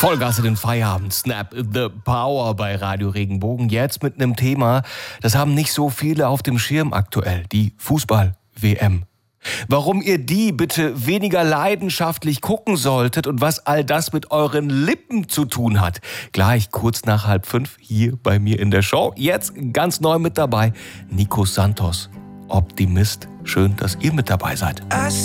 Vollgas in den Feierabend. Snap the Power bei Radio Regenbogen. Jetzt mit einem Thema, das haben nicht so viele auf dem Schirm aktuell. Die Fußball-WM. Warum ihr die bitte weniger leidenschaftlich gucken solltet und was all das mit euren Lippen zu tun hat. Gleich kurz nach 4:30 hier bei mir in der Show. Jetzt ganz neu mit dabei Nico Santos, Optimist. Schön, dass ihr mit dabei seid.